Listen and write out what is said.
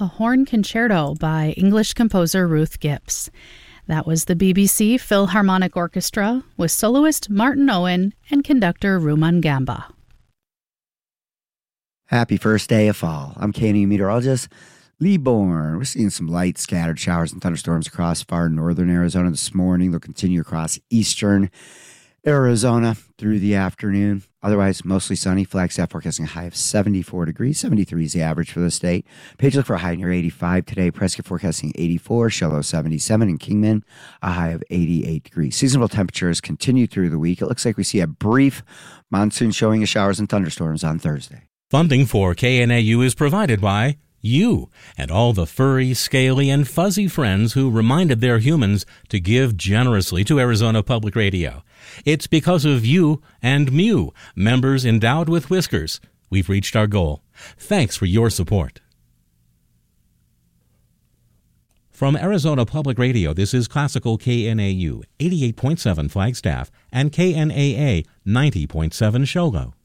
a horn concerto by English composer Ruth Gibbs. That was the BBC Philharmonic Orchestra with soloist Martin Owen and conductor Ruman Gamba. Happy first day of fall. I'm KNEU meteorologist Lee Bourne. We're seeing some light scattered showers and thunderstorms across far northern Arizona this morning. They'll continue across eastern Arizona through the afternoon. Otherwise, mostly sunny. Flagstaff forecasting a high of 74 degrees. 73 is the average for the state. Page look for a high near 85 today. Prescott forecasting 84. Shiloh 77. And Kingman a high of 88 degrees. Seasonable temperatures continue through the week. It looks like we see a brief monsoon showing of showers and thunderstorms on Thursday. Funding for KNAU is provided by you and all the furry, scaly, and fuzzy friends who reminded their humans to give generously to Arizona Public Radio. It's because of you and Mew, members endowed with whiskers, we've reached our goal. Thanks for your support. From Arizona Public Radio, this is Classical KNAU 88.7 Flagstaff and KNAA 90.7 Shogo.